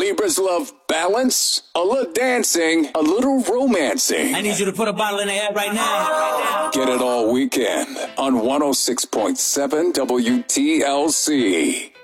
Libras love balance, a little dancing, a little romancing. I need you to put a bottle in the air right now. Get it all weekend on 106.7 WTLC.